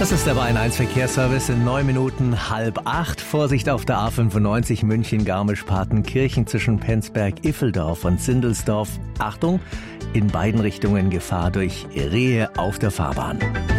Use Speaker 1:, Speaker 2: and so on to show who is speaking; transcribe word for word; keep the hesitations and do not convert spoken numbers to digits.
Speaker 1: Das ist der Bayern eins Verkehrsservice in neun Minuten halb acht. Vorsicht auf der A fünfundneunzig München-Garmisch-Partenkirchen zwischen Penzberg-Iffeldorf und Sindelsdorf. Achtung, in beiden Richtungen Gefahr durch Rehe auf der Fahrbahn.